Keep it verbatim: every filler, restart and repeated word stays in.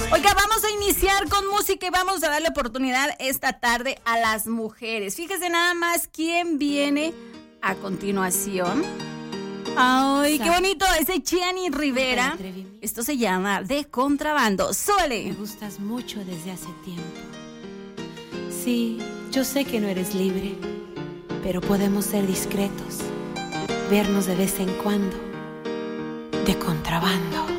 Oiga, vamos a iniciar con música y vamos a darle oportunidad esta tarde a las mujeres. Fíjese nada más quién viene a continuación. Ay, qué bonito, ese Gianni Rivera. Esto se llama De Contrabando. ¡Súbele! Me gustas mucho desde hace tiempo. Sí, yo sé que no eres libre, pero podemos ser discretos, vernos de vez en cuando, de contrabando.